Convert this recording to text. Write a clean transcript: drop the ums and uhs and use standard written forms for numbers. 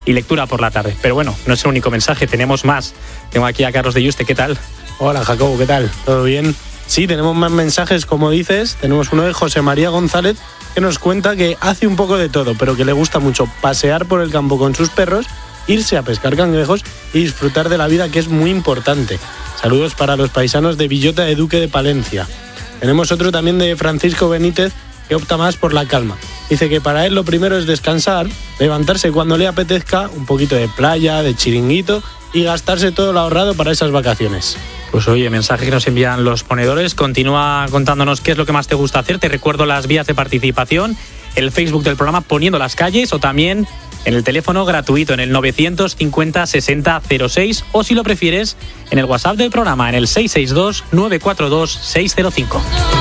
y lectura por la tarde. Pero bueno, no es el único mensaje, tenemos más. Tengo aquí a Carlos de Yuste, ¿qué tal? Hola Jacobo, ¿qué tal? ¿Todo bien? Sí, tenemos más mensajes, como dices. Tenemos uno de José María González, que nos cuenta que hace un poco de todo, pero que le gusta mucho pasear por el campo con sus perros, irse a pescar cangrejos y disfrutar de la vida, que es muy importante. Saludos para los paisanos de Villota de Duque de Palencia. Tenemos otro también de Francisco Benítez, que opta más por la calma. Dice que para él lo primero es descansar, levantarse cuando le apetezca, un poquito de playa, de chiringuito y gastarse todo lo ahorrado para esas vacaciones. Pues oye, mensaje que nos envían los ponedores. Continúa contándonos qué es lo que más te gusta hacer. Te recuerdo las vías de participación, el Facebook del programa Poniendo las Calles, o también en el teléfono gratuito en el 950 60 06, o si lo prefieres en el WhatsApp del programa en el 662 942 605.